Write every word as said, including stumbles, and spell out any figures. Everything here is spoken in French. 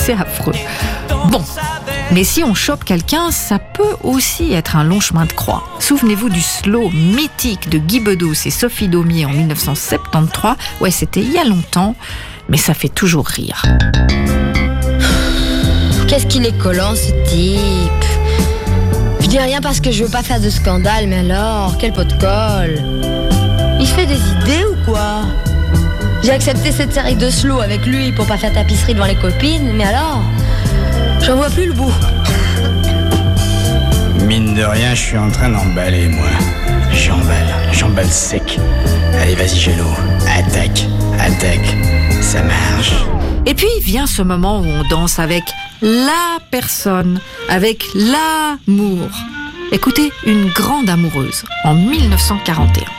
C'est affreux. Bon, mais si on chope quelqu'un, ça peut aussi être un long chemin de croix. Souvenez-vous du slow mythique de Guy Bedos et Sophie Daumier en dix-neuf cent soixante-treize. Ouais, c'était il y a longtemps, mais ça fait toujours rire. Qu'est-ce qu'il est collant, ce type. Je dis rien parce que je veux pas faire de scandale, mais alors, quel pot de colle. Il fait des idées ou quoi? J'ai accepté cette série de slow avec lui pour pas faire tapisserie devant les copines, mais alors, j'en vois plus le bout. Mine de rien, je suis en train d'emballer, moi. J'emballe, j'emballe sec. Allez, vas-y, Gélo, attaque, attaque, ça marche. Et puis vient ce moment où on danse avec la personne, avec l'amour. Écoutez, Une grande amoureuse, en dix-neuf cent quarante et un.